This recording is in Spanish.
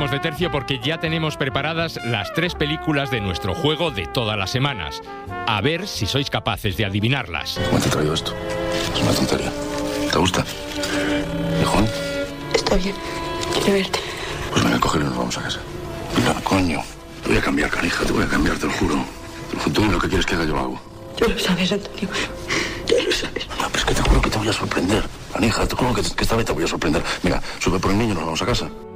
cambiamos de tercio porque ya tenemos preparadas las 3 películas de nuestro juego de todas las semanas. A ver si sois capaces de adivinarlas. ¿Cómo te he traído esto? Es una tontería. ¿Te gusta? ¿Hijón? Está bien. Quiero verte. Pues venga, cógelo y nos vamos a casa. Mira, coño. Te voy a cambiar, canija. Te voy a cambiar, te lo juro. Tú lo que quieres que haga, yo lo hago. Tú lo sabes, Antonio. Tú lo sabes. No, pero es que te juro que te voy a sorprender. Canija, te juro que esta vez te voy a sorprender. Mira, sube por el niño y nos vamos a casa.